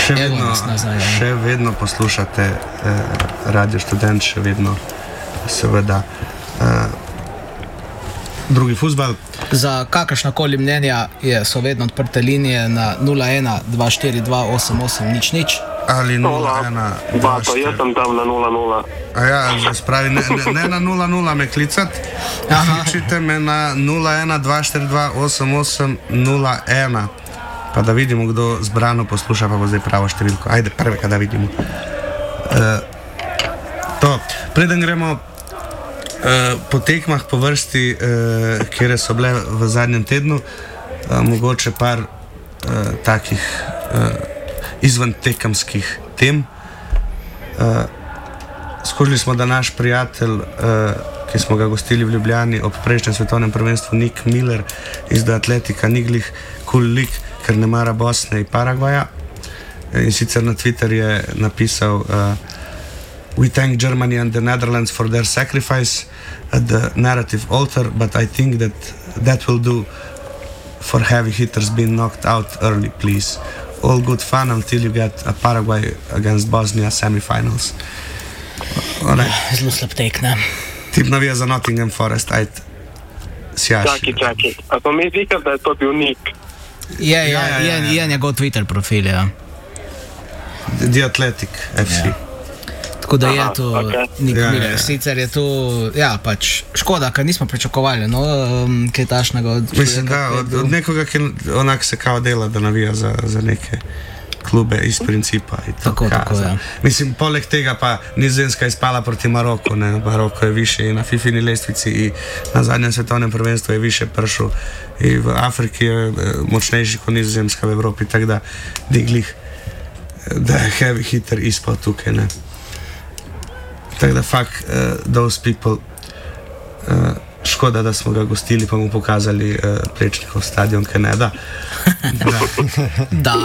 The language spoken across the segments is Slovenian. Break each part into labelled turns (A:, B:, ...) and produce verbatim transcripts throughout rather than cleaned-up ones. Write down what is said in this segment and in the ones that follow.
A: Še vedno, nazaj, še vedno poslušate eh, Radio Študent, še vedno seveda eh, drugi fuzbal.
B: Za kakršnakoli mnenja je, so vedno odprte linije na nula ena dva štiri dva osem osem nič nič.
A: Ali nula ena dva štiri.
C: Jaz sem tam na nula nula.
A: A ja, spravi, ne, ne, ne na nula nula me klicati, kličite me na nula ena dva štiri dva osem osem nula ena, pa da vidimo, kdo zbrano posluša, pa bo zdaj pravo številko. Ajde, prvega, da vidimo. Uh, to, preden gremo Uh, po tekmah, po vrsti, uh, kjer so bile v zadnjem tednu, uh, mogoče par uh, takih uh, izven tekamskih tem. Uh, skušali smo, da naš prijatelj, uh, ki smo ga gostili v Ljubljani ob prejšnjem svetovnem prvenstvu, Nick Miller iz The Athletica, ni glih kul lik, ker ne mara Bosne in Paragvaja. In sicer na Twitter je napisal uh, We thank Germany and the Netherlands for their sacrifice at the narrative altar, but I think that that will do for heavy hitters being knocked out early, please. All good fun until you get a Paraguay against Bosnia semifinals.
B: Zelo slab tek, ne?
A: Tip navija za Nottingham Forest, ajde. Sjaši.
C: Čaki, čaki. A pa mi zdi, da je to bil Nick?
B: Je, je, ja, ja, ja, je, je njegov Twitter profil, ja.
A: The Athletic F C.
B: Ja. Tako da je
C: Aha,
B: to
C: okay.
B: Nick
A: Ja,
B: Miller.
A: ja, ja.
B: Sicer je to, ja, pač škoda, ker nismo pričakovali, no, um, kaj tašnega od
A: Mislim, da od, od nekoga, ki onak se kao dela, da navija za, za neke klube iz principa. I to,
B: Tako,
A: ka,
B: tako,
A: za,
B: ja.
A: Mislim, poleg tega pa Nizozemska je spala proti Maroku, ne, Maroko je više i na fifini lestvici i na zadnjem svetovnem prvenstvu je više pršel i v Afriki je močnejši kot Nizozemska v Evropi, tako da diglih, da je heavy hitter ispod tukaj, ne. Tako da fuck uh, those people, uh, škoda, da smo ga gostili, pa mu pokazali uh, Plečnikov stadion, kaj ne da. Da.
B: Da.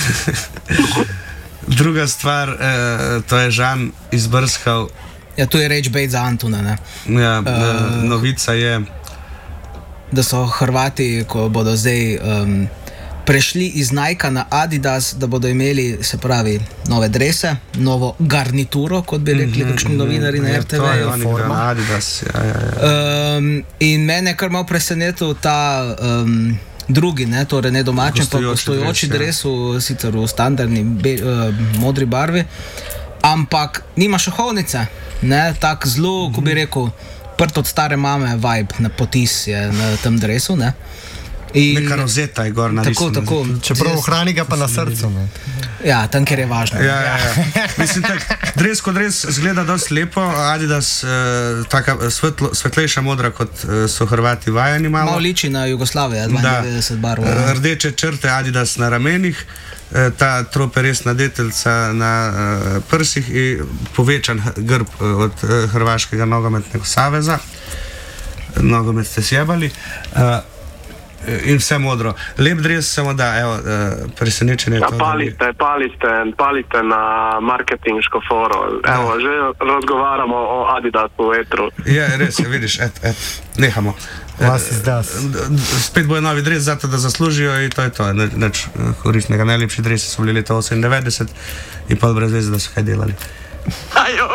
A: Druga stvar, uh, to je Žan izbrskal.
B: Ja, tu je reč bejt za Antuna, ne.
A: Ja, uh, novica je,
B: da so Hrvati, ko bodo zdaj um, prešli iz Nike na Adidas, da bodo imeli, se pravi, nove drese, novo garnituro, kot bi rekli kakšni novinari na R T V.
A: Ja, to je oni igrajo na Adidas. Ja, ja, ja.
B: Um, in mene je kar malo presenetil ta um, drugi, ne, torej ne domačen, pa gostujoči dres, v, sicer v standardni be, uh, modri barvi, ampak nima šahovnice, ne, tak zelo, ko bi rekel, prt od stare mame vibe, na potis je na tem dresu, ne. In
A: neka rozeta je gor narisana.
B: Tako, tako.
D: Čeprav ohrani ga pa na srcu. Ne?
B: Ja, tam, kjer je važno.
A: Ja, ja, ja. Mislim, tak, dres kot dres zgleda dosti lepo, Adidas, eh, taka svetlo, svetlejša modra, kot eh, so Hrvati vajeni malo.
B: Malo liči na Jugoslavijo, dvaindevetdeset barv.
A: Rdeče črte Adidas na ramenih, eh, ta troperesna deteljca na eh, prsih in povečan grb eh, od eh, Hrvaškega nogometnega saveza. Nogomet ste sjebali. Eh, In vse modro. Lep dres, samo da, evo, presenečenje je
C: Ja,
A: to.
C: pali ste, pali ste, pali ste na marketinško foro. Evo, že razgovaramo o Adidasu v etru.
A: Ja, res, vidiš, et, et, nehamo.
D: Vas izdas.
A: Spet bojo novi dres zato, da zaslužijo in to je to. Ne, neč koristnega. Najlepši dresi so bili leta osemindevetdeset in pa brez veze, da so kaj delali.
C: Ajo!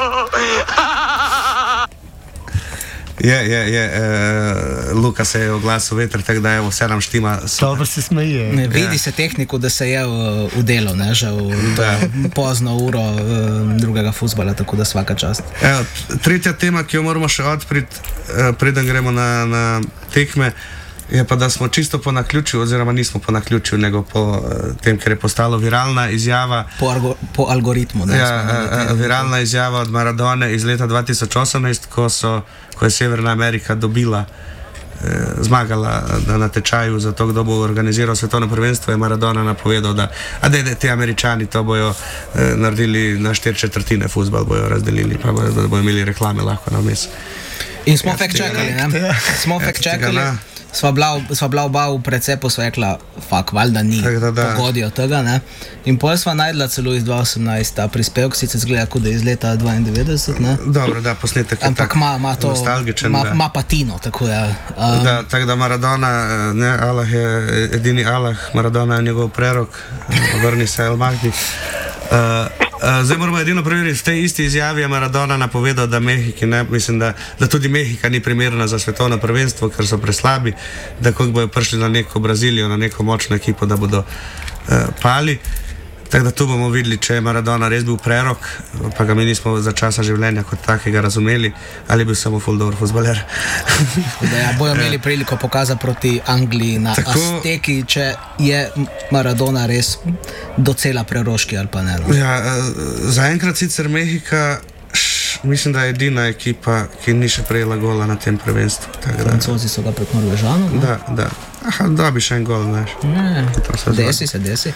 A: Je, je, je, uh, Luka se je oglasil veter, tako da je vse nam štima.
D: Dobro se smeje.
B: Ne, vidi se tehniku, da se je v, v delo, ne, že v to pozno uro uh, drugega fuzbala, tako da svaka čast.
A: Evo, tretja tema, ki jo moramo še odpriti, uh, preden gremo na, na tekme, je pa, da smo čisto po naključju, oziroma nismo po naključju, nego po uh, tem, ker je postalo viralna izjava.
B: Po, argo, po algoritmu. Ne,
A: Ja, uh, viralna izjava od Maradone iz leta dva tisoč osemnajst, ko, so, ko je Severna Amerika dobila, eh, zmagala na natečaju za to, kdo bo organiziral svetovno prvenstvo, je Maradona napovedal, da a da, da ti Američani to bojo eh, naredili na štiri četrtine, fuzbal bojo razdelili, pa bojo, da bojo imeli reklame lahko na vmes.
B: In smo fact checkali, ne? Smo fact checkali. Sva bila, sva bila oba v precepu, sva rekla, fak, valjda ni,
A: da, da.
B: pogodijo tega, ne. In pol sva najdla celo iz dva tisoč osemnajst, ta prispevek sicer zgleda, kot da je iz leta dvaindevetdeset, ne.
A: Dobro, da, posnetek je
B: ampak
A: tak
B: ma, ma to,
A: nostalgičen.
B: Ma, ma patino, tako je. Um,
A: Da, tako da Maradona, ne, Allah je edini Allah, Maradona je njegov prerok, vrni se El Mahdi. Uh, uh, zdaj moramo edino preveriti, v tej isti izjavi je Maradona napovedal, da Mehiki, ne, mislim, da, da tudi Mehika ni primerna za svetovno prvenstvo, ker so preslabi, da kako bojo prišli na neko Brazilijo, na neko močno ekipo, da bodo uh, pali. Tako da tu bomo videli, če je Maradona res bil prerok, pa ga mi nismo za časa življenja kot takega razumeli, ali bil samo ful dober fuzbaler.
B: Da ja, bojo imeli priliko pokazati proti Angliji na
A: Tako,
B: Azteki, če je Maradona res docela preroški ali pa ne. No.
A: Ja, zaenkrat sicer Mehika, š, mislim, da je edina ekipa, ki ni še prejela gola na tem prvenstvu.
B: Francozi so ga prek Norvežanov.
A: Da, da. Aha, da bi še en gol, znaš.
B: Ne, desi se, desi.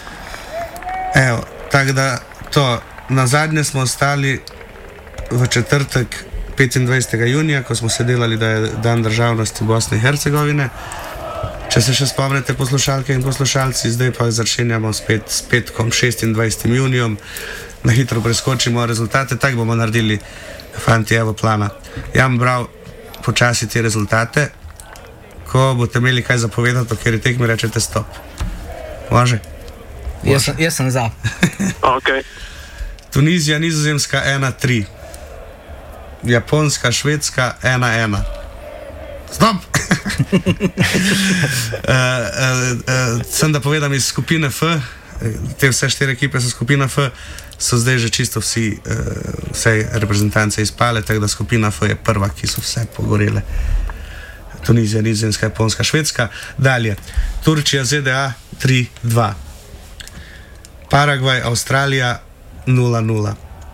A: Evo, tako da to, na zadnje smo ostali v četrtek petindvajsetega junija, ko smo se delali, da je dan državnosti Bosne in Hercegovine. Če se še spomnite, poslušalke in poslušalci, zdaj pa začenjamo spet s petkom šestindvajsetim junijom. Na hitro preskočimo rezultate, tako bomo naredili, fanti, evo plana. Ja bom bral počasi te rezultate, ko boste imeli kaj zapovedati, o kateri tekmi rečete stop. Može?
B: Jaz sem, jaz sem za.
C: Okay.
A: Tunizija, Nizozemska ena tri. Japonska, Švedska ena ena. Stop! uh, uh, uh, sem da povedam iz skupine F, te vse štiri ekipe so skupina F, so zdaj že čisto vsi, uh, vse reprezentance izpale, tako da skupina F je prva, ki so vse pogorele. Tunizija, Nizozemska, Japonska, Švedska. Dalje. Turčija, Z D A tri dva. Paragvaj, Avstralija nula nula.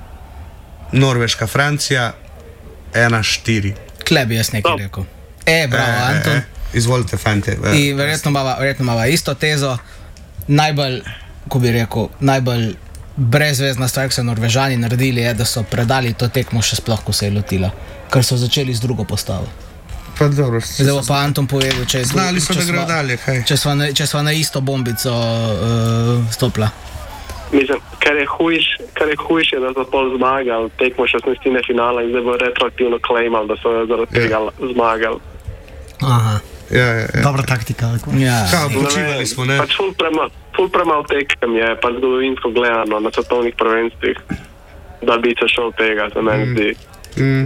A: Norveška, Francija ena štiri.
B: Klej bi jaz nekaj rekel. E, bravo, e, Anton.
A: E, e, izvolite, fante.
B: In verjetno imava, verjetno imava isto tezo. Najbolj, ko bi rekel, najbolj brezvezna stvar, ki so Norvežani naredili, je, da so predali to tekmo še sploh, ko se je lotila. Ker so začeli z drugo postavo.
A: Pa dobro.
B: Zdaj bo pa Anton povedal, če je
A: znali so, da grejo dalje, kaj?
B: Če sva na, če sva na isto bombico uh, stopila.
C: Mislim, kar je hujš, kar je hujš je, da so pol zmagali, tekmo šestnajstine finala in zdaj bo retroaktivno claimal, da so zaradi tega zmagali.
B: Aha.
A: Ja, ja, ja.
D: Dobra taktika.
B: Ja.
A: Kao, počivali smo, ne?
C: Pač ful premal, ful premal tekem je, pač zgodovinsko gledano na svetovnih prvenstvih, da bi se šel tega, se meni
A: Mm.
C: zdi.
A: Mm.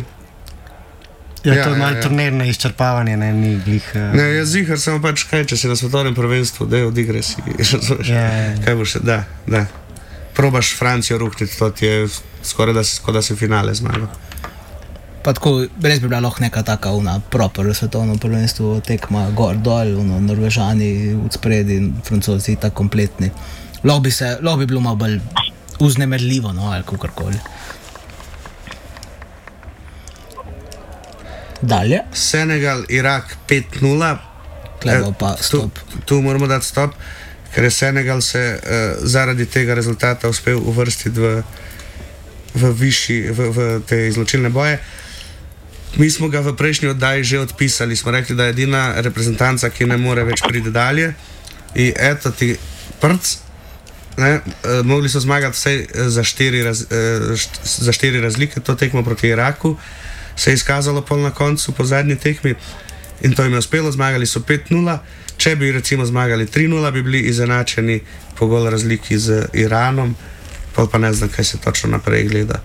D: Ja,
A: Ja,
D: to je
A: ja,
D: malo
A: ja.
D: turnirno izčrpavanje, ne, ni glih. Uh,
A: Ne, jaz zihar samo pač kaj, če si na svetovnem prvenstvu, da je odigre si.
D: Ja, ja.
A: Kaj boš, da, da. Probaš Francijo ruhniti, to ti je skoraj da si, skoraj da si finale zmagal.
B: Pa tako, res bi bila lahko neka taka una proper svetovno prvenstvo, tekma gor dol, uno, Norvežani od spredi, Francozi tako kompletni. Lahko bi se, lahko bi bilo malo bolj uznemirljivo, no, ali kakorkoli. Dalje.
A: Senegal, Irak pet nula.
B: Tule bo pa stop.
A: Tu, tu moramo dati stop, ker je Senegal se uh, zaradi tega rezultata uspel uvrstiti v, v višji, v, v te izločilne boje. Mi smo ga v prejšnji oddaji že odpisali, smo rekli, da je edina reprezentanca, ki ne more več priti dalje. In eto ti prc, ne, uh, mogli so zmagati vsej za štiri, raz, uh, št, za štiri razlike, to tekmo proti Iraku se je izkazalo pol na koncu po zadnji tekmi in to jim je uspelo, zmagali so pet nula. Če bi recimo zmagali tri nula, bi bili izenačeni po gol razliki z Iranom, pol pa ne znam, kaj se točno naprej gleda.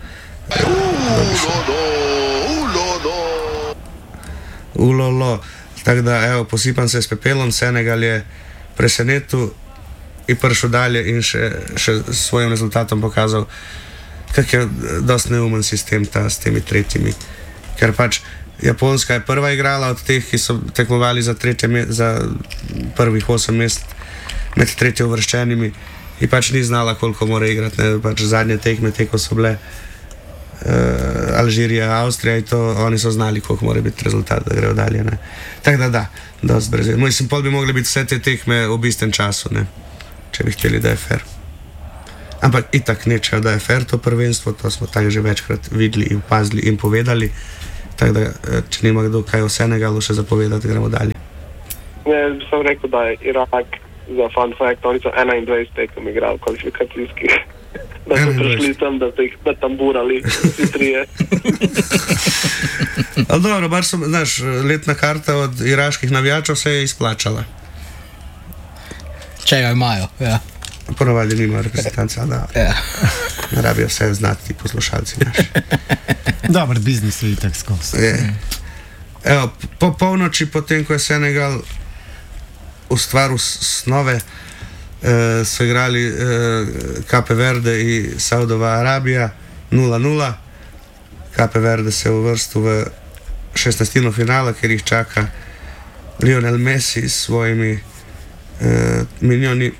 A: Ulolo. Tako da, evo, posipam se s pepelom, Senegal je presenetil in prišel dalje in še, še s svojim rezultatom pokazal, kak je dosti neumen sistem ta s temi tretjimi. Ker pač Japonska je prva igrala od teh, ki so tekmovali za, tretje, za prvih osem mest med tretje uvrščenimi in pač ni znala, koliko mora igrati. Ne? Pač zadnje tekme, te, ko so bile uh, Alžirija, Avstrija in to, oni so znali, koliko mora biti rezultat, da grejo dalje. Tako da da, dosti brez. Mislim, pol bi mogli biti vse te tekme v istem času, ne? Če bi hteli, da je fair. Ampak itak neče, da je fair to prvenstvo, to smo tako že večkrat videli in opazili in povedali. Tako da, če nima kdo kaj o Senegalu še zapovedati, gremo dalje.
C: Ne, jaz bi sam rekel, da je Irak za fun fact, oni so enaindvajset tekem igrali kvalifikacijskih. Da so prišli tam, da so jih natamburali vsi trije.
A: Ali dobro, bar so, znaš, letna karta od iraških navijačev se je izplačala.
B: Če ga imajo, ja.
A: Ponovadi nima reprezentanca, da
B: Ja.
A: ne rabijo vse znati ti poslušalci naši.
D: Dobar biznis je itak skozi.
A: Je. Evo, po polnoči, potem ko je Senegal ustvaril s- snove, eh, so igrali eh, Cape Verde in Saudova Arabija nula nula. Cape Verde se je uvrstil v šestnajstino finala, ker jih čaka Lionel Messi s svojimi eh, milijoni.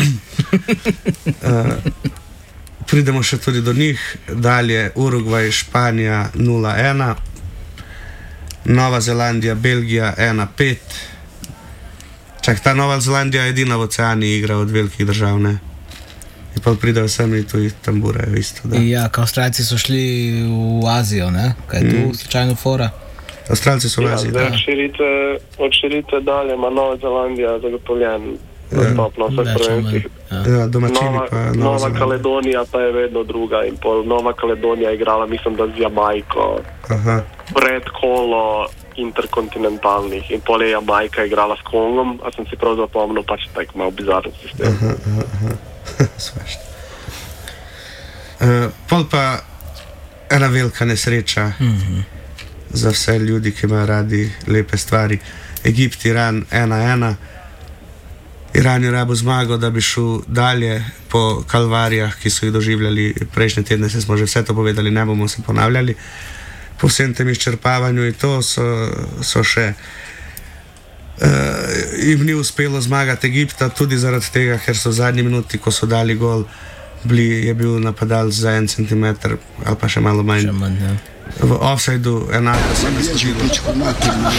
A: eh, pridemo še tudi do njih, dalje Urugvaj, Španija nula ena, Nova Zelandija, Belgija ena pet. Čak, ta Nova Zelandija je edina v oceani igra od velikih držav, ne? In pa pridejo sem in tu jih tamburajo isto, da.
B: Ja, ka Avstralci so šli v Azijo, ne? Kaj je tu
A: Mm.
B: slučajno fora?
A: Avstralci so v
C: Ja,
A: Aziji,
C: zdaj
A: da.
C: od širitve, od širitve dalje ima Nova Zelandija zagotovljen nastop na vseh
B: Več ali manj,
C: prvenstvih.
B: ja.
A: Ja, domačini
C: Nova,
A: pa Nova
C: Nova
A: Zelandija.
C: Kaledonija pa je vedno druga in pol Nova Kaledonija je igrala, mislim, da z Jamajko,
A: Aha.
C: pred kolo interkontinentalnih in pol je Jamajka igrala s Kongom, a sem si prav zapomnil, pač tak malo bizaren sistem.
A: Svašta. Uh, pol pa ena velika nesreča
B: Mhm.
A: za vse ljudi, ki imajo radi lepe stvari. Egipt, Iran ena ena. Iran je rabo zmago, da bi šel dalje po kalvarijah, ki so jih doživljali prejšnje tedne, se smo že vse to povedali, ne bomo se ponavljali. Po vsem tem izčrpavanju in to so, so še uh, jim ni uspelo zmagati Egipta, tudi zaradi tega, ker so v zadnji minuti, ko so dali gol, bili, je bil napadalec za en centimeter ali pa še malo manj
B: Še manj, ja.
A: v offsideu, enako se jim je zgodilo.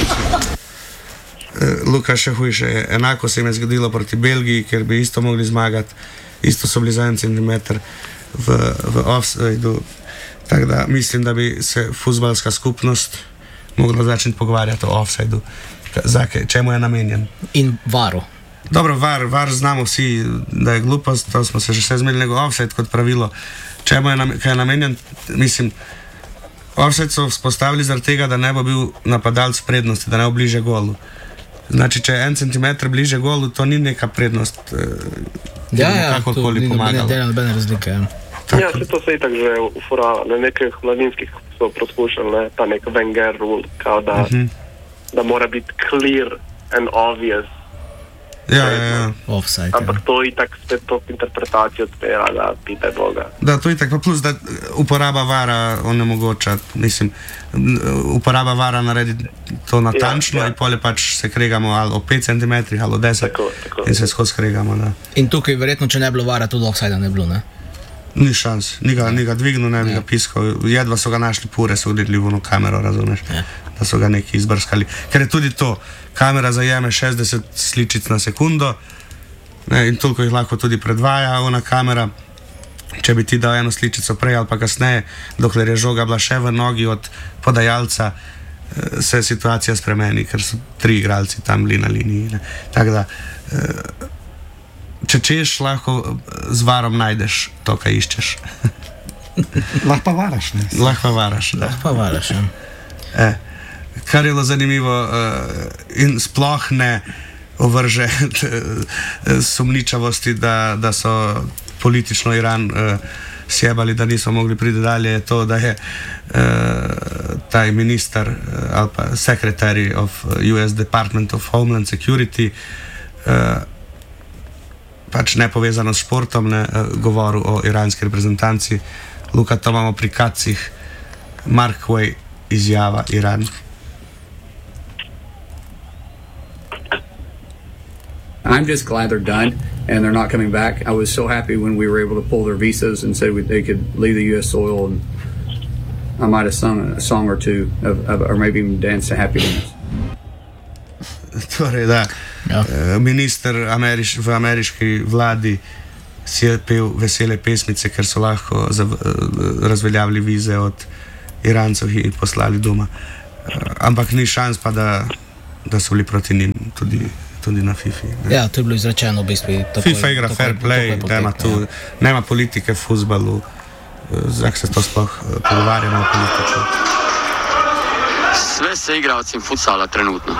A: Eh, Luka, še hujše je, enako se jim je zgodilo proti Belgiji, ker bi isto mogli zmagati, isto so bili za en centimeter v, v offsideu. Tako da mislim, da bi se fuzbalska skupnost mogla začeti pogovarjati o offsideu, Ka- za kaj- čemu je namenjen.
B: In varu.
A: Dobro, var, var znamo vsi, da je glupost, to smo se že vse zmedili, nego offside kot pravilo. Čemu je, nam, kaj je namenjen, mislim, offside so vzpostavili zaradi tega, da ne bo bil napadalec v prednosti, da ne bo bliže golu. Znači, če je en centimeter bliže golu, to ni neka prednost, eh, ki
B: Ja,
A: bi
B: ja, tu
A: kakorkoli
B: ni nobene
A: pomagala.
B: dela, nobene razlike, ja.
C: Ja, se to se itak že ufurava, na nekih mladinskih so proskušali, ne, ta nek Wenger rule, kao da,
A: Mhm.
C: da mora biti clear and obvious,
A: Ja, ja, ja.
B: Offside, ja.
C: ampak to itak spet to interpretacijo odpira, da pitaj Boga.
A: Da, to je tako, pa plus, da uporaba vara onemogoča, mislim, uporaba vara naredi to natančno
C: Ja, ja.
A: in pol je pač se kregamo ali o pet centimetrih ali o deset
C: Tako, tako.
A: in se skozi kregamo, da.
B: In tukaj verjetno, če ne bi bilo vara, tudi offside ne bi bilo, ne?
A: Ni šans, ni ga, ni ga dvignil, ne bi
B: Ja.
A: ga piskal, jedva so ga našli, pure so gledali v ono kamero, razumeš,
B: Ja.
A: da so ga neki izbrskali. Ker je tudi to, kamera zajeme šestdeset sličic na sekundo, ne, in toliko jih lahko tudi predvaja ona kamera. Če bi ti dal eno sličico prej ali pa kasneje, dokler je žoga bila še v nogi od podajalca, eh, se situacija spremeni, ker so tri igralci tam bili na liniji. ne. Tako da, eh, če češ, lahko z varom najdeš to, kar iščeš.
D: Lahko pa varaš, ne?
A: Lahko varaš. Da.
B: Pa varaš, ja.
A: E, kar je bilo zanimivo uh, in sploh ne ovrže eh, sumničavosti, da, da so politično Iran uh, sjebali, da niso mogli priti dalje, je to, da je uh, taj minister uh, ali pa secretary of U S Department of Homeland Security uh, pač ne povezano s športom, ne uh, govoril o iranski reprezentanci. Luka, to imamo pri kacih. Mark Way, izjava Iran.
E: I'm just glad they're done and they're not coming back. I was so happy when we were able to pull their visas and said we, they could leave the U S soil, and I might have sung a song or two of, of, or maybe even danced a happy dance.
A: Torej, da,
B: Ja.
A: eh, minister Ameriš, v ameriški vladi si je pel vesele pesmice, ker so lahko zav, eh, razveljavili vize od Irancev in jih poslali doma. Eh, ampak ni šans pa, da, da so bili proti njim tudi tudi na FIFA. Ne?
B: Ja, to je bilo izrečeno v bistvu. Takoj,
A: FIFA igra
B: takoj,
A: fair play,
B: takoj
A: da ima tu, ja. Nema politike v fuzbalu, zdaj se to sploh pogovarjamo o politiki.
F: Sve se igralci futsala trenutno.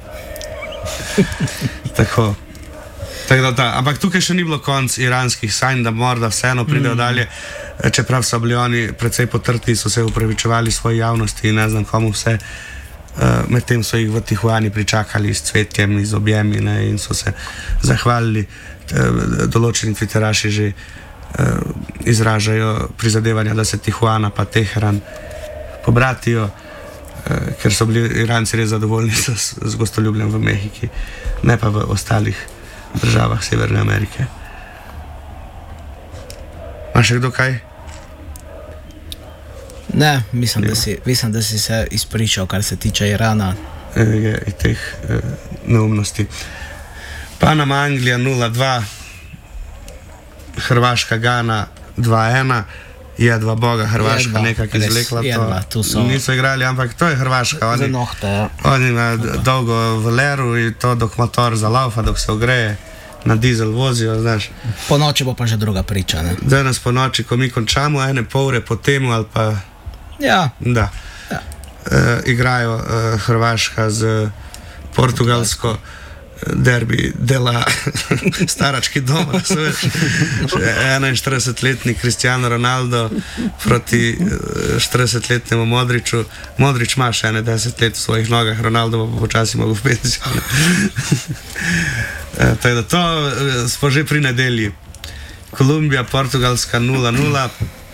A: Tako. Tako da, da. Ampak tukaj še ni bilo konc iranskih sanj, da morda vseeno pridejo mm. dalje, čeprav so bili oni precej potrti, so se upravičevali svoji javnosti in ne znam komu vse. Uh, medtem so jih v Tijuani pričakali s cvetjem, z objemi, ne, in so se zahvalili. Uh, določeni twitteraši že uh, izražajo prizadevanja, da se Tijuana pa Teheran pobratijo, uh, ker so bili Iranci res zadovoljni z, z gostoljubljem v Mehiki, ne pa v ostalih državah Severne Amerike. Ma še kdo kaj?
B: Ne, mislim, da si, mislim, da si se izpričal, kar se tiče Irana.
A: Je i teh e, neumnosti. Panama, Anglija nula dva, Hrvaška, Gana dva ena, jedva boga Hrvaška jedva, nekak izvlekla to.
B: Jedva, so...
A: Niso igrali, ampak to je Hrvaška. Oni,
B: nohte, ja.
A: oni imajo dolgo v leru in to dok motor zalaufa, dok se ogreje, na dizel vozijo, znaš.
B: Po noči bo pa že druga priča, ne?
A: Danes po noči, ko mi končamo, ene pol ure po temu ali pa...
B: Ja.
A: Da. Ja. E, igrajo e, Hrvaška z Portugalsko, derbi dela starački dom, enainštiridesetletni Cristiano Ronaldo proti štiridesetletnemu Modriću. Modrić ima še ene deset let v svojih nogah, Ronaldo pa počasi mogo v penzijo. e, tako da to smo že pri nedelji. Kolumbija, Portugalska nula nula,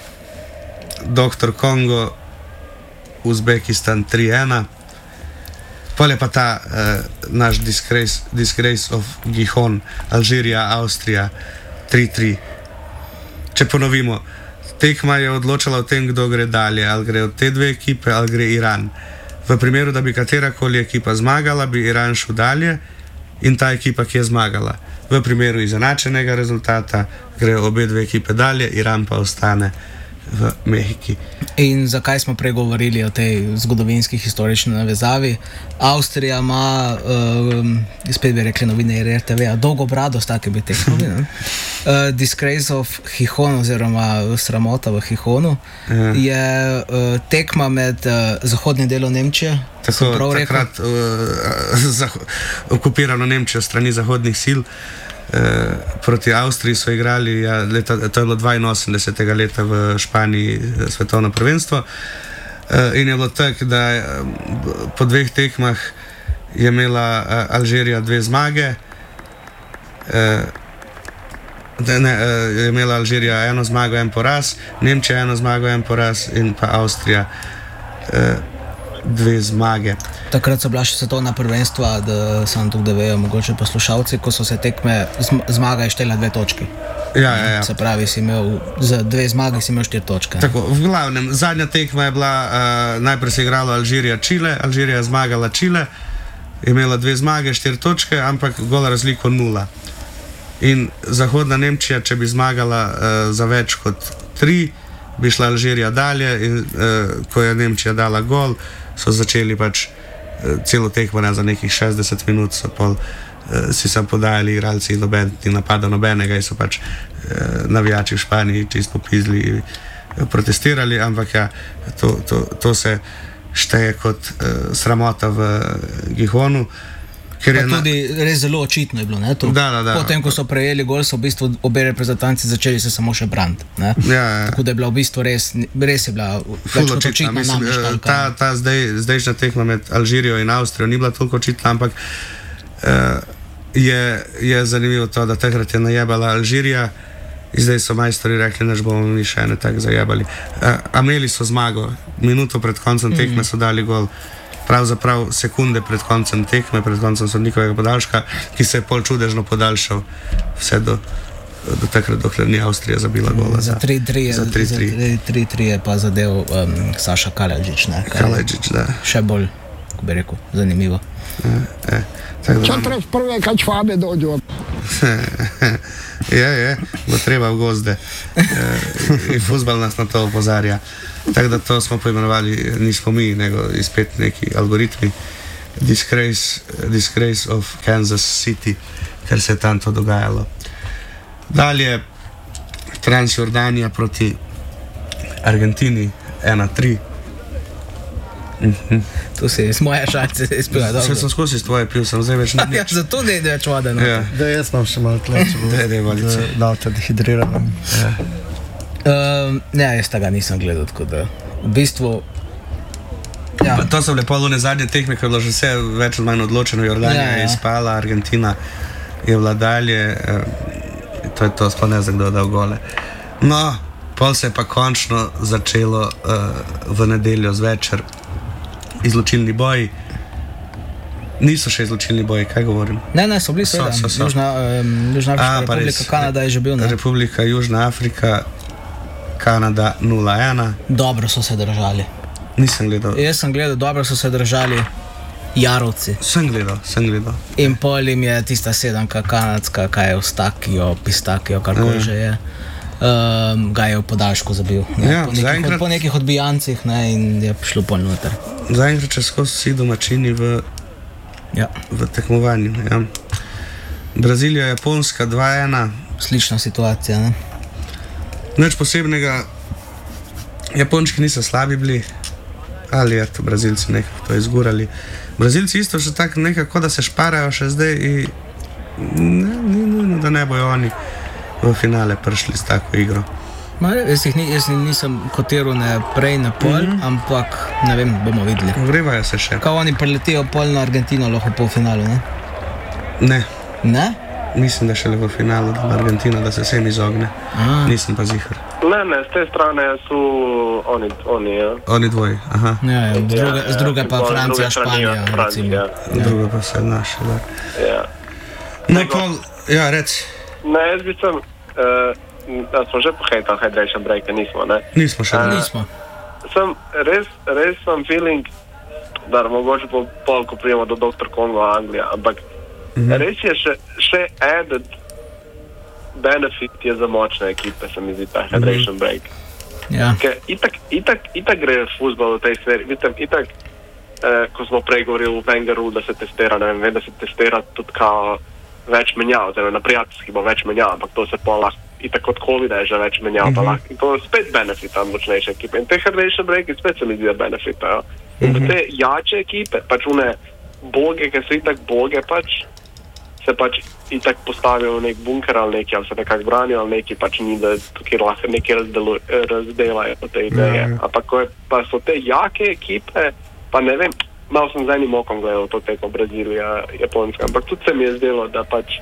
A: Doktor Kongo, Uzbekistan tri ena. Pol je pa ta uh, naš disgrace, disgrace of Gijón, Alžirija, Avstrija tri tri. Če ponovimo, tekma je odločala o tem, kdo gre dalje, ali gre od te dve ekipe, ali gre Iran. V primeru, da bi katerakoli ekipa zmagala, bi Iran šel dalje in ta ekipa, ki je zmagala. V primeru izenačenega rezultata gre obe dve ekipe dalje, Iran pa ostane v Mehiki.
B: In zakaj smo pregovorili o tej zgodovinski historični navezavi? Avstrija ima, um, spet bi rekli novinarji R T V, dolgo brado s takimi tekmami. uh, Disgrace of Gijón oziroma sramota v Gijonu ja. je uh, tekma med uh, zahodnim delom Nemčije.
A: Tako, takrat uh, zah- okupirano Nemčijo strani zahodnih sil. Uh, proti Avstriji so igrali, ja, leta, to je bilo dvainosemdesetega leta v Španiji svetovno prvenstvo uh, in je bilo tako, da uh, po dveh tekmah je imela uh, Alžirija dve zmage, uh, da, ne, uh, je imela Alžirija eno zmago, en poraz, Nemčija eno zmago, en poraz in pa Avstrija uh, dve zmage.
B: Takrat so bila še svetovna prvenstva, da sem tukaj, da vejo mogoče poslušalci, ko so se tekme zmaga je štela dve točki.
A: Ja, ja, ja.
B: Se pravi, si imel za dve zmage si imel štiri točke.
A: Tako, v glavnem, zadnja tekma je bila, uh, najprej se je igralo Alžirija-Čile, Alžirija je zmagala Čile, imela dve zmage, štiri točke, ampak gola razliko nula. In zahodna Nemčija, če bi zmagala uh, za več kot tri, bi šla Alžirija dalje in uh, ko je Nemčija dala gol, so začeli pač celo tekmo, ne, za nekih šestdeset minut so pol, uh, si sam podajali igralci in noben ni napadal nobenega in so pač uh, navijači v Španiji čisto popizli uh, protestirali, ampak ja, to, to, to se šteje kot uh, sramota v Gijonu. Ker je
B: tudi na... res zelo očitno je bilo, ne, to.
A: Da, da, da.
B: Potem, ko so prejeli gol, so v bistvu obe reprezentanci začeli se samo še braniti, ne.
A: Ja, ja.
B: Tako da je bila v bistvu res, res je bila več kot očitna nameštalka.
A: Ta, ta zdaj, zdajšnja tekma med Alžirijo in Avstrijo ni bila toliko očitna, ampak uh, je, je zanimivo to, da takrat je najebala Alžirija in zdaj so majstori rekli, da bomo mi še ene tak zajebali. Uh, a imeli so zmago, minuto pred koncem tekme so dali gol. Pravzaprav sekunde pred koncem tekme, pred koncem sodnikovega podaljška, ki se je pol čudežno podaljšal vse do, do takrat, dokler ni Avstrija zabila gola.
B: Za tri tri je pa zadev um, Saša Karadžić, ne?
A: Karadžić, da.
B: Še bolj, ko bi rekel, zanimivo.
A: E, e,
G: Čo treš prve, kad švabe dođu?
A: je, je, bo treba v gozde. E, in fuzbal nas na to opozarja. Tako da to smo poimenovali, nismo mi, nego spet neki algoritmi, disgrace, disgrace of Kansas City, ker se je tam to dogajalo. Dalje Transjordanija proti Argentini ena tri.
B: Mm-hmm. To si iz moje šalice izpila dobro.
A: Še sem skozi s tvoje pil, sem zdaj več ne.
B: Ja, zato ne je več vode. No.
A: Ja.
D: Da, jaz imam še malo tleče.
A: Da, da je valice.
D: Da, da, dehidriram.
A: Ja.
B: Um, ne, jaz tega nisem gledal, tako da v bistvu ja.
A: To so bile polune zadnje tekme, ko je bilo že vse več ali manj odločeno. Jordanija
B: ja, ja.
A: je izpala, Argentina je bila dalje, to je to, sploh ne znam, kdo je dal gole. No, pol se je pa končno začelo uh, v nedeljo zvečer izločilni boji. Niso še izločilni boji, kaj govorim?
B: Ne, ne, so bili so, so, so. Južna, um, Južna Afrika, A, Republika res, Kanada je že bil, ne?
A: Republika Južna Afrika, Kanada nula ena.
B: Dobro so se držali.
A: Nisem gledal.
B: Jaz sem gledal, dobro so se držali jarovci.
A: Sem gledal, sem gledal.
B: In pol jim je tista sedemka kanadska, kaj je Eustakijo, Pistakijo, karkoli že je, um, ga je v podaljšku zabil.
A: Ja,
B: po, nekih,
A: zaenkrat,
B: po nekih odbijancih, ne, in je šlo pol noter.
A: Zaenkrat, če skozi vsi domačini v,
B: ja.
A: v tekmovanju. Ja. Brazilija, Japonska dva ena.
B: Slična situacija, ne?
A: Nič posebnega, Japončki niso slabi bili, ali je to Brazilci nekako to izgurali. Brazilci isto še tako nekako, da se šparajo še zdaj in ne, ni nujno, da ne bojo oni v finale prišli s tako igro.
B: Ma, jaz, jih ni, jaz nisem kotiral ne prej, ne pol, mm-hmm. ampak ne vem, bomo videli.
A: Vgrevajo se še.
B: Kao oni preletijo pol na Argentino lahko po finalu, ne?
A: Ne.
B: Ne?
A: Mislim, da šele v finalu, da bo Argentina, da se vsem izogne. A. Nisem pa zihar.
C: Ne, ne, z te strane so oni, oni, ja.
A: Oni dvoji, aha.
B: Ja, ja, z druge, z druge pa Francija, Španija, recimo.
C: Ja.
A: Druga pa se naša, da.
C: Ja.
A: No, pol, ja, reci.
C: Ne, jaz bi sem, uh, da smo že pohejtali hydration break, nismo, ne?
A: Nismo še.
B: Uh, nismo.
C: Sem, res, res sem feeling, da mogoče po pol, ko prijemo do doktor Kongo, Anglija, ampak mm-hmm. res je še, še added benefit je za močne ekipe, se mi zdi ta hydration break.
B: Ja.
C: Ker itak, itak, itak gre fuzbol v tej sferi. Vidim, itak, eh, ko smo prej govorili v Wengeru, da se testira, ne vem, da se testira tudi kao več menjav, oziroma na prijateljski bo več menjav, ampak to se pa lahko, itak od covida je že več menjav, mm-hmm. pa lahko, in to je spet benefit tam močnejše ekipe. In te hydration breaki spet se mi zdi benefita, ja. In mm-hmm. te jače ekipe, pač une boge, ki so itak boge, pač se pač itak postavijo v nek bunker ali neki, ali se nekako branijo ali neki, pač ni, da tukaj lahko neki razdelajo te ideje.
A: Ja.
C: Ampak ko je, pa so te jake ekipe, pa ne vem, malo sem z enim okom gledal to teko Brazilija, Japonska, ampak tudi se mi je zdelo, da pač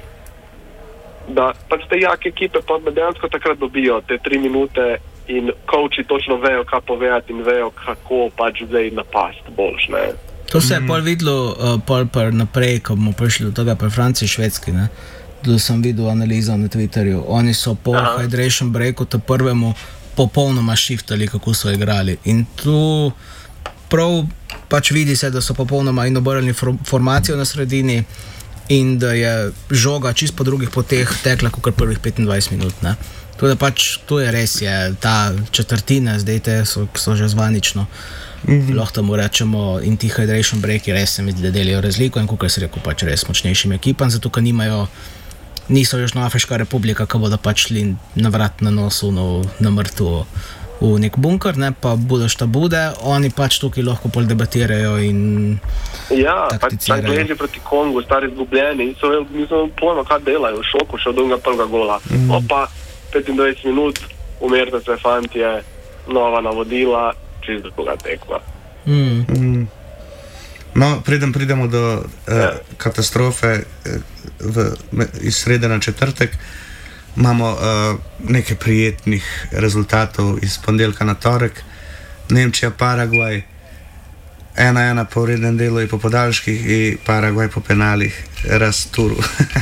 C: da pač te jake ekipe pa dejansko takrat dobijo te tri minute in coachi točno vejo, kaj povedati in vejo, kako pač zdaj napast boljš, ne.
B: To se je pol videlo, uh, pol par naprej, ko bomo prišli do tega pri Franciji, Švedski, ne. Da sem videl analizo na Twitterju. Oni so po Aha. hydration breaku ta prvemu popolnoma shiftali, kako so igrali. In tu prav pač vidi se, da so popolnoma in obrnili formacijo na sredini in da je žoga čist po drugih poteh tekla kot prvih petindvajset minut, ne. Tudi pač, tu je res, je ta četrtina, zdaj te so, so že zvanično. Mm-hmm. Lahko temu rečemo, in ti hydration breaki res se mi zdi, da delijo razliko in kakor se rekel, pač res močnejšim ekipam, zato ker nimajo, niso Južnoafriška republika, ki bodo pač šli na vrat na nosu, no, na mrtvo v nek bunker, ne, pa budo šta bude, oni pač tukaj lahko pol debatirajo in
C: ja, pač gledi proti Kongu, stari izgubljeni, so nisem pojma, kaj delajo, v šoku še od drugega prvega gola. Mm-hmm. Opa, petindvajset minut, umirte se fantje, nova navodila, čist druga tekma.
B: Mm.
A: Mm. No, preden pridemo do eh, ja. katastrofe eh, v, iz srede na četrtek, imamo eh, nekaj prijetnih rezultatov iz ponedeljka na torek. Nemčija, Paragvaj, ena ena po vrednem delu in po podaljških in Paragvaj po penalih, Rasturu.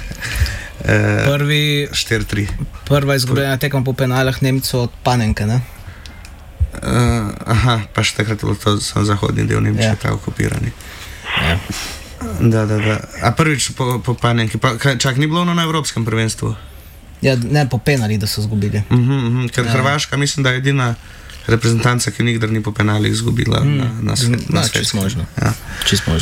A: eh,
B: Prvi,
A: štiri tri.
B: Prva izgubljena tekma po penalah Nemcev od Panenke, ne?
A: Uh, aha, pa še takrat bilo to zahodni del Nemčije, ja. Ta okupirani.
B: Ja.
A: Da, da, da. A prvič po, po Panenki, pa, čak ni bilo ono na evropskem prvenstvu?
B: Ja, ne, po penalih, da so zgubili.
A: Uh-huh, uh-huh. Ker ja. Hrvaška, mislim, da je edina reprezentanca, ki nikdar ni po penalih zgubila mm. na, na, svet, na
B: no,
A: svetskem.
B: Čist možno.
A: Ja.
B: Čist možno.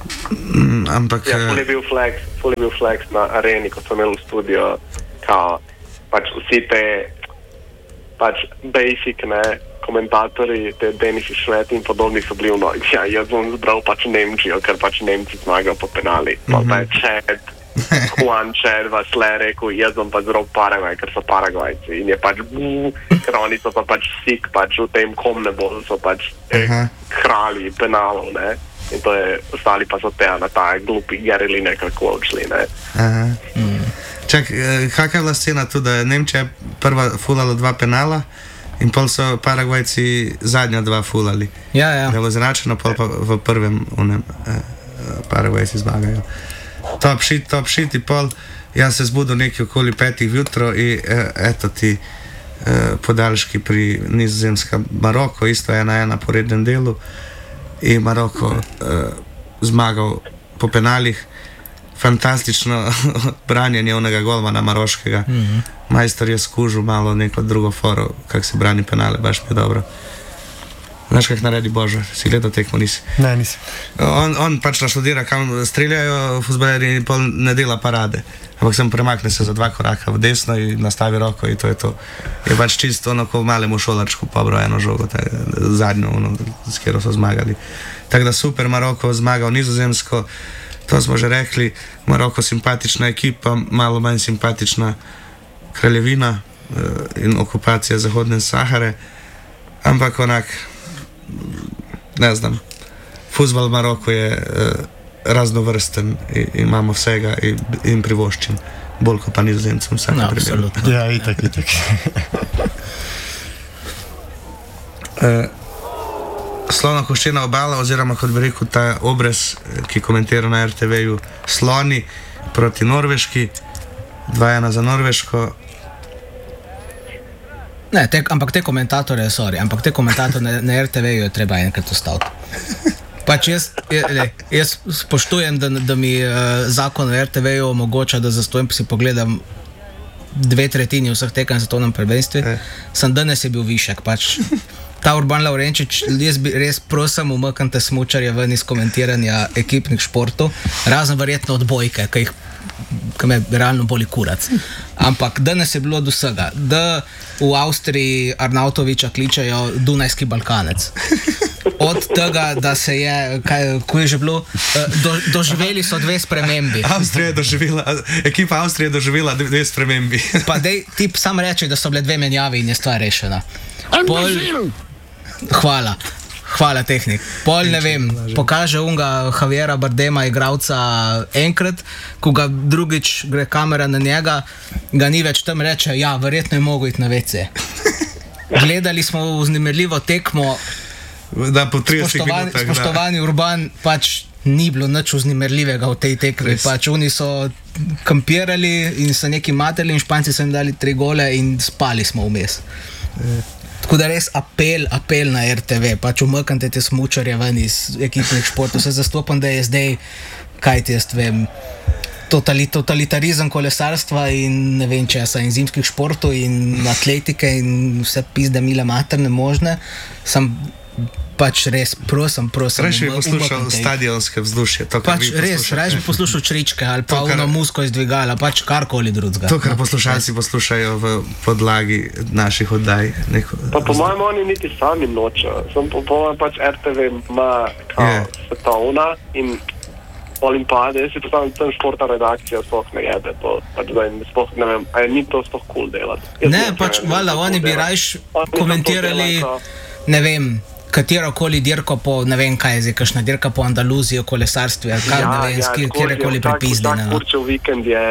A: Mm, ampak...
C: Ja, ful je bil flex, ful je bil flex na areni, ko smo imeli v studio, kao, pač vsi te, pač basic, ne, komentatorji, te Denis Švet in podobni so bili v noč. Ja, jaz bom zbral pač Nemčijo, ker pač Nemci zmagajo po penali. Pa mm-hmm. je Čed, Juan Čed vas le rekel, jaz bom pa zbral Paragvaj, ker so Paragvajci. In je pač, buh, ker oni so pa pač sik, pač v tem Komnebolu so pač eh, kralji penalov, ne. In to je, ostali pa so te na ta glupi Gary Lineker coachli, ne.
A: Aha. Mm. Čak, kakva je bila scena tu, da je Nemčija prva fulala dva penala in pol so Paragvajci zadnja dva fulali.
B: Ja, ja.
A: Da je bilo zračeno, pol pa v prvem unem eh, Paragvajci zmagajo. Top shit, top shit i pol, jaz se zbudil nekaj okoli petih jutro i eh, eto ti eh, podaljški pri Nizozemska Maroko, isto ena ena po rednem delu i Maroko eh, zmagal po penalih. Fantastično branjenje onega golmana Maroškega. Mm-hmm. Majstor je skužil malo neko drugo foro, kak se brani penale, baš mi je dobro. Znaš kak naredi Božo? Si gledal tekmo, nisi?
D: Ne, nisi.
A: On, on pač naštudira, kam streljajo fuzbaleri in pol ne dela parade. Ampak sem premakne se za dva koraka v desno in nastavi roko i to je to. Je pač čisto ono ko v malemu šolarčku pobro eno žogo, tak, zadnjo, ono, s kjero so zmagali. Tako da super, Maroko zmagal Nizozemsko. To smo že rekli, Maroko simpatična ekipa, malo manj simpatična kraljevina uh, in okupacija Zahodne Sahare, ampak onak, ne znam, fuzbal Maroko je uh, raznovrsten in imamo vsega in, in privoščim, bolj kot pa Nizozemcem vsega.
B: No, absolutno.
D: Ja, itak, itak. uh,
A: Slonokoščena obala, oziroma kot bi rekel ta obraz, ki komentira na er te veju, sloni proti Norveški, dva ena za Norveško.
B: Ne, te, ampak te komentatore, sorry, ampak te komentatore na, na er te veju je treba enkrat ustaviti. Pač jaz, je, jaz spoštujem, da, da mi uh, zakon na er te veju omogoča, da zastojim, si pogledam dve tretjini vseh tekem za svetovnem prvenstvu, eh. Sem danes je bil višek, pač. Ta Urban Lavrenčič, jaz bi res prosim umaknite smučarje ven iz komentiranja ekipnih športov, razen verjetno odbojke, ki jih ki me realno boli kurac. Ampak danes je bilo od vsega, da v Avstriji Arnautoviča kličejo Dunajski Balkanec. Od tega, da se je, kaj, ko je že bilo, do, doživeli so dve spremembi.
A: Avstrija je doživela, ekipa Avstrije je doživela dve spremembi.
B: Pa dej, ti sam reči, da so bile dve menjavi in je stvar rešena. Pol, hvala, hvala tehnik. Pol ne vem, pokaže unga Javiera Bardema, igralca enkrat, ko ga drugič gre kamera na njega, ga ni več tam reče, ja, verjetno je mogel iti na ve ce. Gledali smo vznemirljivo tekmo,
A: da po tridesetih
B: spoštovani,
A: minutah,
B: spoštovani Urban, pač ni bilo nič vznemirljivega v tej tekmi. Pač oni so kampirali in so neki materli in Španci so jim dali tri gole in spali smo vmes. Tako da res apel, apel na er te ve, pač umaknite te smučarje ven iz ekipnih športov. Se zastopam, da je zdaj, kaj ti jaz vem, totali, totalitarizem kolesarstva in ne vem česa, in zimskih športov in atletike in vse pizde mile materne možne. Sem pač res, prosim, prosim.
A: Reš bi poslušal stadionske vzdušje. To,
B: pač res, reš bi poslušal čričke ali pa ono musko izdvigala, pač karkoli drugega.
A: To, kar poslušalci poslušajo v podlagi naših oddaj. Neko,
C: pa po mojem oni niti sami nočejo. Sem po mojem pač er te ve ima kao yeah. svetovna in olimpade, jaz si postavim tam športna redakcija sploh ne jede to, pač da jim sploh ne vem, a je ni to sploh cool delati.
B: Jaz ne, pač valjda, oni bi rajš komentirali, ne vem, katerokoli dirko po, ne vem kaj je zdaj, kakšna dirka po Andaluziji, kolesarstvu, ja, kaj, ne vem, ja, skir, kjerkoli prepizdene.
C: Vsak kurčev vikend je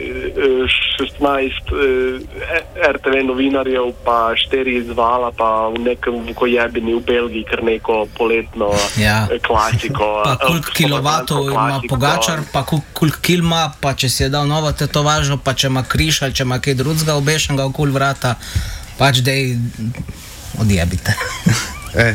C: šestnajst er te ve novinarjev, pa štiri izvala, pa v nekem vukojebini v Belgiji, kar neko poletno ja. klasiko.
B: Pa koliko kilovatov ima Pogačar, pa koliko kil ima, pa če si je dal novo tetovažo, pa če ima križ ali če ima kaj drugega obešenega okoli vrata, pač dej odjebite.
A: E,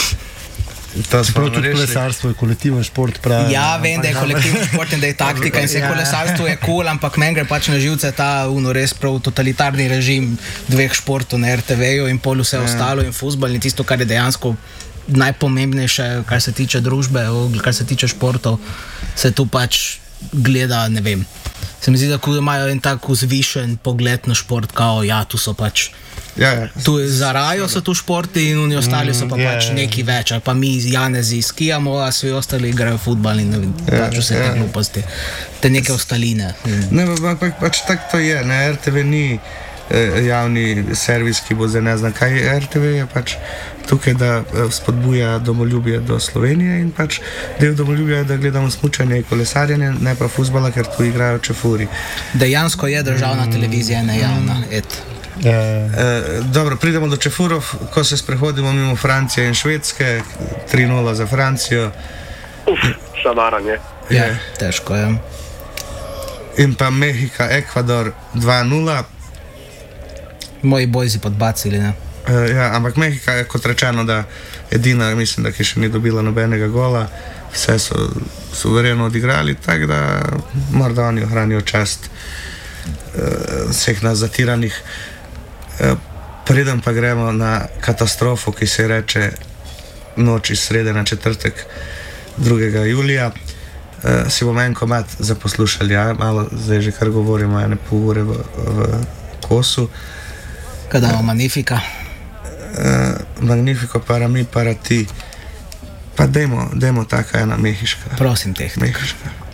A: to
D: Prav tudi kolesarstvo je kolektiven šport. Pravi,
B: ja, vem, da je kolektiven šport in da je taktika in vse kolesarstvo je cool, ampak meni gre pač na živce ta uno res prav totalitarni režim dveh športov na er te veju in pol vse ostalo in fuzbal in tisto, kar je dejansko najpomembnejše, kar se tiče družbe, kar se tiče športov. se tu pač gleda, ne vem. Se mi zdi, da imajo en tak vzvišen pogled na šport, kao ja, tu so pač.
A: Ja, ja.
B: Tu zarajo so tu športi in oni ostali so pa mm, pač yeah. neki več, ali pa mi Janezi skijamo, a svi ostali igrajo futbal in yeah, pač vse yeah. te gluposti, te neke ostaline.
A: Ne, pa, pa, pač tako to je, ne, R T V ni eh, javni servis, ki bo zdaj ne znam kaj, R T V je pač tukaj, da spodbuja domoljubje do Slovenije in pač del domoljubja je, da gledamo smučanje in kolesarjenje, ne pa fuzbala, ker tu igrajo čefuri.
B: Dejansko je državna mm. televizija, ne javna, et.
A: E, dobro, pridemo do čefurov, ko se sprehodimo mimo Francije in Švedske, tri nula za Francijo.
C: Uf, šamaranje.
B: Je, ja, težko je.
A: In pa Mehika, Ekvador dva nula.
B: Moji bojzi podbacili, ne?
A: E, ja, ampak Mehika je kot rečeno, da edina, mislim, da ki še ni dobila nobenega gola, vse so suvereno odigrali, tako da morda oni ohranijo čast uh, vseh nas zatiranih. Preden pa gremo na katastrofo, ki se reče noč iz srede na četrtek drugega julija, uh, si bomo en komad zaposlušali, ja, malo zdaj že kar govorimo, ene pol ure v, v kosu.
B: Kaj damo, Magnifica?
A: Uh, Magnifico, para mi, para ti. Pa dajmo, dajmo taka ena mehiška.
B: Prosim, tehnika.
A: Mehiška.